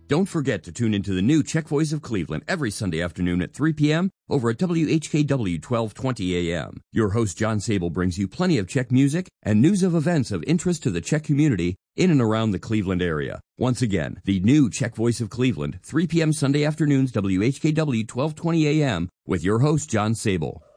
Don't forget to tune into the new Czech Voice of Cleveland every Sunday afternoon at 3 p.m. over at WHKW 1220 a.m. Your host, John Sable, brings you plenty of Czech music and news of events of interest to the Czech community in and around the Cleveland area. Once again, the new Czech Voice of Cleveland, 3 p.m. Sunday afternoons, WHKW 1220 a.m. with your host, John Sable.